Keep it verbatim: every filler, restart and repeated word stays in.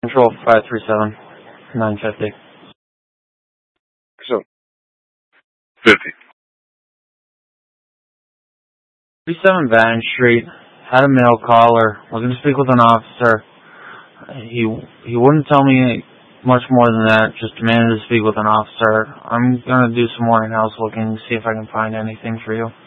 Control five three seven nine fifty. So, fifty. thirty-seven Baton Street. Had a mail caller. Looking to speak with an officer. He he wouldn't tell me much more than that. Just demanded to speak with an officer. I'm gonna do some more in-house looking, see if I can find anything for you.